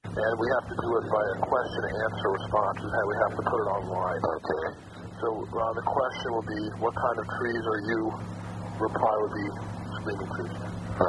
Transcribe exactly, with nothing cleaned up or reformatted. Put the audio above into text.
and we have to do it by a question and answer response, and we have to put it online. Okay. So uh, the question will be, what kind of trees are you? Reply would be screaming trees. All